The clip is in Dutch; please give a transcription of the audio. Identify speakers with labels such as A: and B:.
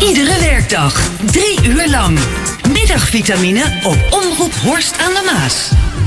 A: Iedere werkdag, 3 uur lang. Middagvitamine op Omroep Horst aan de Maas.